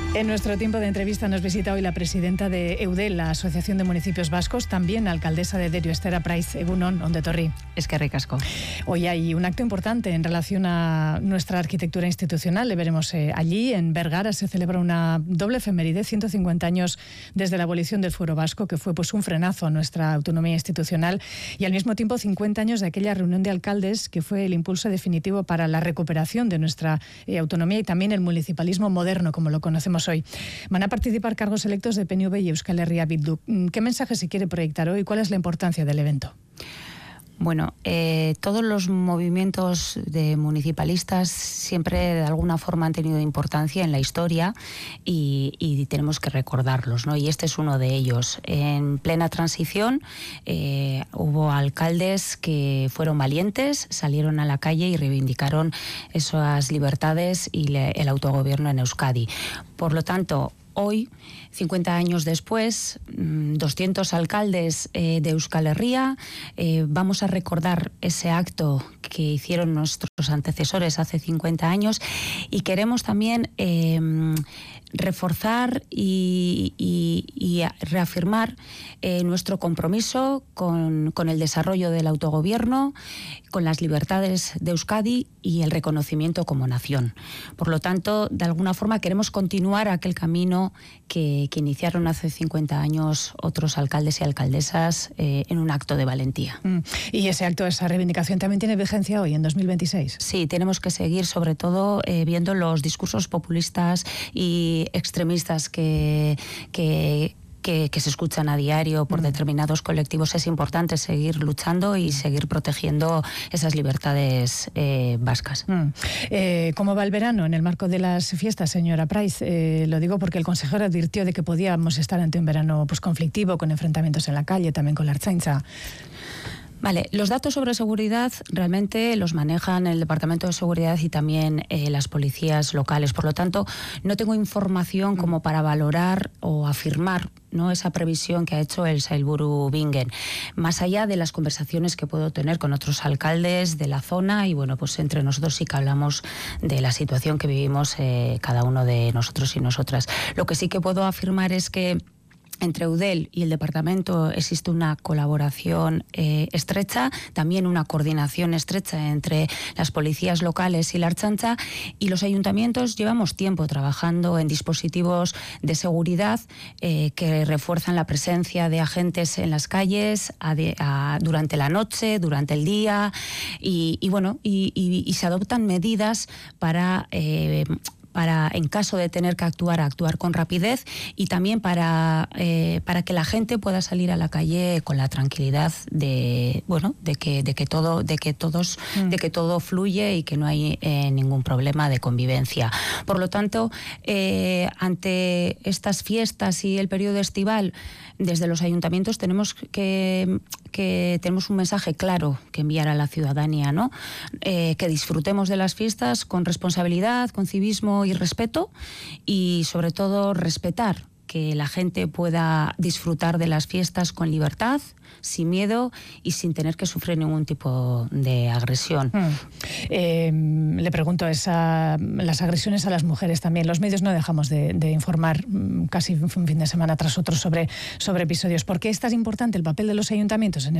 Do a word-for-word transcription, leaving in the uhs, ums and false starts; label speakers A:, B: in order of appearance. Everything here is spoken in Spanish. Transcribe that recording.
A: En nuestro tiempo de entrevista nos visita hoy la presidenta de EUDEL, la Asociación de Municipios Vascos, también alcaldesa de Derio, Esther Apraiz. Egunon, ondetorri.
B: Eskerrik asko.
A: Hoy hay un acto importante en relación a nuestra arquitectura institucional. Le veremos eh, allí, en Bergara, se celebra una doble efeméride, ciento cincuenta años desde la abolición del fuero vasco, que fue pues un frenazo a nuestra autonomía institucional, y al mismo tiempo cincuenta años de aquella reunión de alcaldes que fue el impulso definitivo para la recuperación de nuestra eh, autonomía y también el municipalismo moderno, como lo conocemos hoy. Van a participar cargos electos de P N V y Euskal Herria Bildu. ¿Qué mensaje se quiere proyectar hoy? ¿Cuál es la importancia del evento?
B: Bueno, eh, todos los movimientos de municipalistas siempre de alguna forma han tenido importancia en la historia y, y tenemos que recordarlos, ¿no? Y este es uno de ellos. En plena transición eh, hubo alcaldes que fueron valientes, salieron a la calle y reivindicaron esas libertades y le, el autogobierno en Euskadi. Por lo tanto, hoy, cincuenta años después, doscientos alcaldes eh, de Euskal Herria, eh, vamos a recordar ese acto que hicieron nuestros antecesores hace cincuenta años y queremos también eh, reforzar y, y, y reafirmar eh, nuestro compromiso con, con el desarrollo del autogobierno, con las libertades de Euskadi y el reconocimiento como nación. Por lo tanto, de alguna forma queremos continuar aquel camino que, que iniciaron hace cincuenta años otros alcaldes y alcaldesas eh, en un acto de valentía.
A: Mm. ¿Y ese acto, esa reivindicación también tiene vigencia hoy, en dos mil veintiséis?
B: Sí, tenemos que seguir sobre todo eh, viendo los discursos populistas y extremistas que... que Que, que se escuchan a diario por mm. determinados colectivos. Es importante seguir luchando y seguir protegiendo esas libertades eh, vascas.
A: Mm. Eh, ¿Cómo va el verano en el marco de las fiestas, señora Apraiz? Eh, lo digo porque el consejero advirtió de que podíamos estar ante un verano pues, conflictivo, con enfrentamientos en la calle, también con la Ertzaintza.
B: Vale, los datos sobre seguridad realmente los manejan el Departamento de Seguridad y también eh, las policías locales. Por lo tanto, no tengo información como para valorar o afirmar, ¿no?, esa previsión que ha hecho el Sailburu Bingen, más allá de las conversaciones que puedo tener con otros alcaldes de la zona y bueno, pues entre nosotros sí que hablamos de la situación que vivimos eh, cada uno de nosotros y nosotras. Lo que sí que puedo afirmar es que entre EUDEL y el departamento existe una colaboración eh, estrecha, también una coordinación estrecha entre las policías locales y la Ertzaintza, y los ayuntamientos llevamos tiempo trabajando en dispositivos de seguridad eh, que refuerzan la presencia de agentes en las calles a de, a, durante la noche, durante el día y, y bueno y, y, y se adoptan medidas para eh, para, en caso de tener que actuar, actuar con rapidez y también para, eh, para que la gente pueda salir a la calle con la tranquilidad de, bueno, de que, de que todo, de que todos, mm. de que todo fluye y que no hay eh, ningún problema de convivencia. Por lo tanto, eh, ante estas fiestas y el periodo estival, desde los ayuntamientos tenemos que, que tenemos un mensaje claro que enviar a la ciudadanía, ¿no? Eh, que disfrutemos de las fiestas con responsabilidad, con civismo y respeto, y sobre todo respetar que la gente pueda disfrutar de las fiestas con libertad, sin miedo y sin tener que sufrir ningún tipo de agresión.
A: Hmm. Eh, le pregunto, esa, las agresiones a las mujeres también. Los medios no dejamos de, de informar casi un fin de semana tras otro sobre, sobre episodios. ¿Por qué es tan importante el papel de los ayuntamientos en